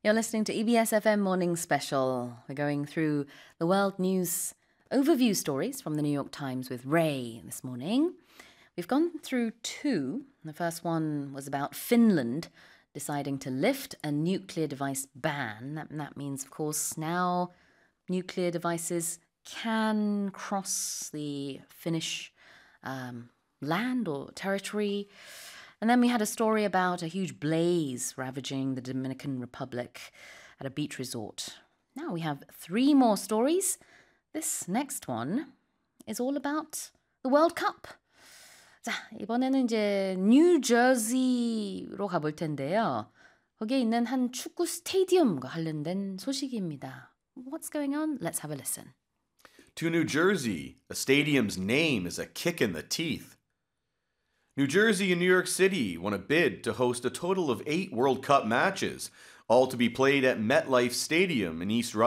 You're listening to EBS FM Morning Special. We're going through the world news overview stories from the New York Times with Ray this morning. We've gone through two. The first one was about Finland deciding to lift a nuclear device ban. That means, of course, now nuclear devices can cross the Finnish land or territory. And then we had a story about a huge blaze ravaging the Dominican Republic at a beach resort. Now we have three more stories. This next one is all about the World Cup. 자, 이번에는 이제 뉴저지로 가볼 텐데요. 거기에 있는 한 축구 스테디움과 관련된 소식입니다. What's going on? Let's have a listen. To New Jersey, a stadium's name is a kick in the teeth. New Jersey and New York City won a bid to host a total of 8 World Cup matches, all to be played at MetLife Stadium in East Rutherford.